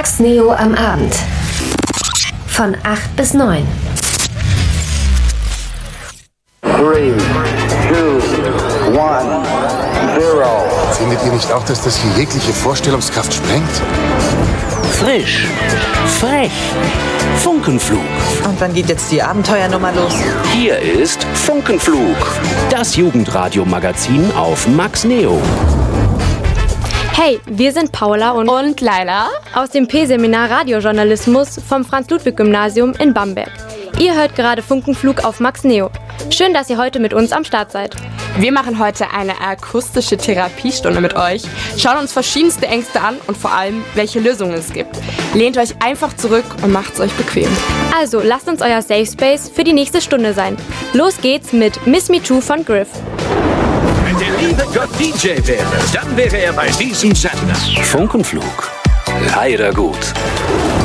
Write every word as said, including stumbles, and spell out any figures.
Max Neo am Abend. Von acht bis neun. Three, two, one, zero. Findet ihr nicht auch, dass das hier jegliche Vorstellungskraft sprengt? Frisch, frech, Funkenflug. Und wann geht jetzt die Abenteuernummer los? Hier ist Funkenflug, das Jugendradio-Magazin auf Max Neo. Hey, wir sind Paula und, und Laila aus dem P-Seminar Radiojournalismus vom Franz-Ludwig-Gymnasium in Bamberg. Ihr hört gerade Funkenflug auf Max Neo. Schön, dass ihr heute mit uns am Start seid. Wir machen heute eine akustische Therapiestunde mit euch, schauen uns verschiedenste Ängste an und vor allem, welche Lösungen es gibt. Lehnt euch einfach zurück und macht's euch bequem. Also, lasst uns euer Safe Space für die nächste Stunde sein. Los geht's mit Miss Me Too von Griff. Wenn der liebe Gott D J wäre, dann wäre er bei diesem Sender. Funkenflug, leider gut.